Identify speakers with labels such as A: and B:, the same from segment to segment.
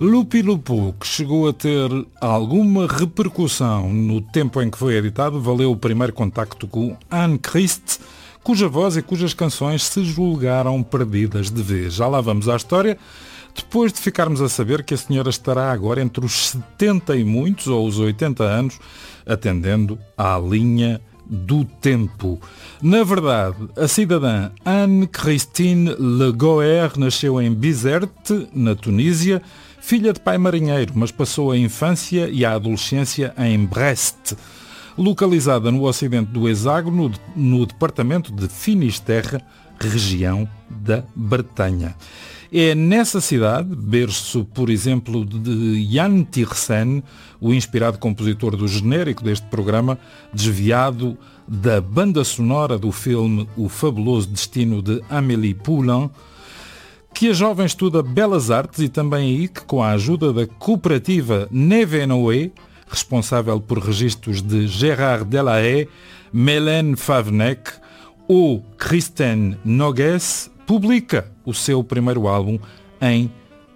A: Lupi Lupu, que chegou a ter alguma repercussão no tempo em que foi editado, valeu o primeiro contacto com Anne Christ, cuja voz e cujas canções se julgaram perdidas de vez. Já lá vamos à história, depois de ficarmos a saber que a senhora estará agora entre os 70 e muitos, ou os 80 anos, atendendo à linha do tempo. Na verdade, a cidadã Anne-Christine Le Goer nasceu em Bizerte, na Tunísia, filha de pai marinheiro, mas passou a infância e a adolescência em Brest, localizada no ocidente do hexágono, no departamento de Finisterre, região da Bretanha. É nessa cidade, berço, por exemplo, de Jan Tiersen, o inspirado compositor do genérico deste programa, desviado da banda sonora do filme O Fabuloso Destino de Amélie Poulain, que a jovem estuda Belas Artes e também aí que, com a ajuda da cooperativa Neve Noé, responsável por registros de Gérard Delahaye, Mélène Favnek ou Kristen Nogues, publica o seu primeiro álbum em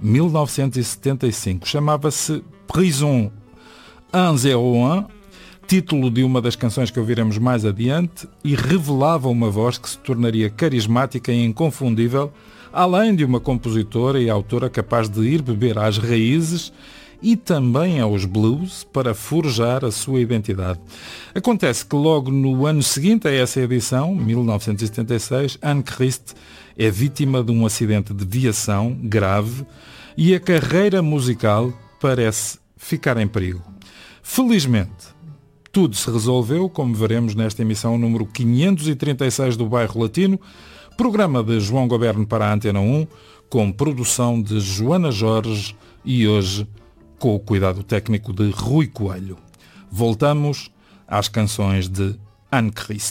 A: 1975. Chamava-se Prison 101, título de uma das canções que ouviremos mais adiante, e revelava uma voz que se tornaria carismática e inconfundível, além de uma compositora e autora capaz de ir beber às raízes e também aos blues para forjar a sua identidade. Acontece que logo no ano seguinte a essa edição, 1976, Anne Christ é vítima de um acidente de viação grave e a carreira musical parece ficar em perigo. Felizmente, tudo se resolveu, como veremos nesta emissão número 536 do Bairro Latino, programa de João Goberno para a Antena 1, com produção de Joana Jorge e hoje com o cuidado técnico de Rui Coelho. Voltamos às canções de Anne Christ.